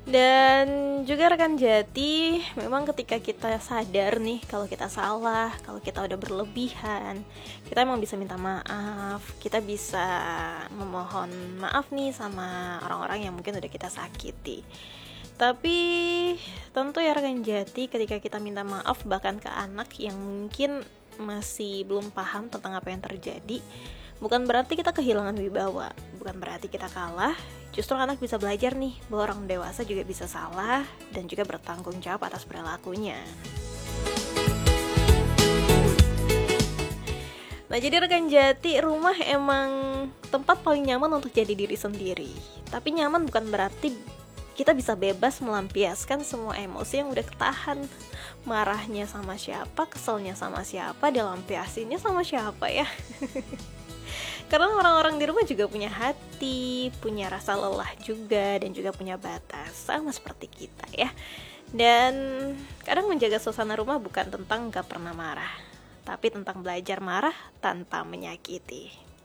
Dan juga rekan jati, memang ketika kita sadar nih kalau kita salah, kalau kita udah berlebihan, kita emang bisa minta maaf, kita bisa memohon maaf nih sama orang-orang yang mungkin udah kita sakiti. Tapi tentu ya rekan jati, ketika kita minta maaf bahkan ke anak yang mungkin masih belum paham tentang apa yang terjadi, bukan berarti kita kehilangan wibawa, bukan berarti kita kalah. Justru anak bisa belajar nih bahwa orang dewasa juga bisa salah dan juga bertanggung jawab atas perilakunya. Nah, jadi rekan jati, rumah emang tempat paling nyaman untuk jadi diri sendiri. Tapi nyaman bukan berarti kita bisa bebas melampiaskan semua emosi yang udah ketahan. Marahnya sama siapa, keselnya sama siapa, dilampiasinnya sama siapa ya. Karena orang-orang di rumah juga punya hati, punya rasa lelah juga, dan juga punya batas, sama seperti kita ya. Dan kadang menjaga suasana rumah bukan tentang gak pernah marah, tapi tentang belajar marah tanpa menyakiti.